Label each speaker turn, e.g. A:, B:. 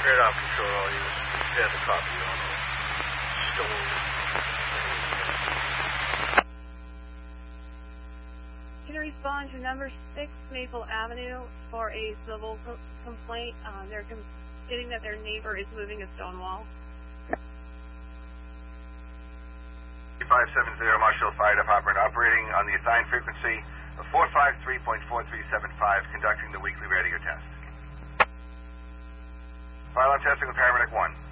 A: Radar control, all units. There's a copy on the stone.
B: Can you respond to number 6 Maple Avenue for a civil complaint? They're stating that their neighbor is moving a stone wall.
C: 570 Marshall Fire Department operating on the assigned frequency of 453.4375, conducting the weekly radio test. Fire alarm testing with paramedic 1.